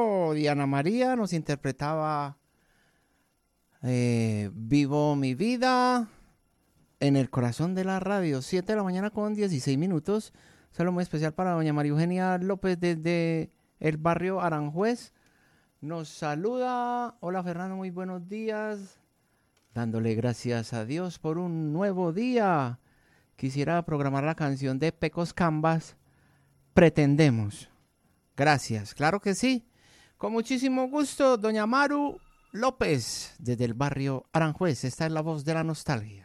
ejemplo, Diana María nos interpretaba Vivo mi vida en el corazón de la radio, 7 de la mañana con 16 minutos. Saludo muy especial para doña María Eugenia López desde el barrio Aranjuez. Nos saluda. Hola Fernando, muy buenos días. Dándole gracias a Dios por un nuevo día. Quisiera programar la canción de Pecos Cambas, Pretendemos. Gracias, claro que sí. Con muchísimo gusto, doña Maru López, desde el barrio Aranjuez. Esta es la voz de la nostalgia.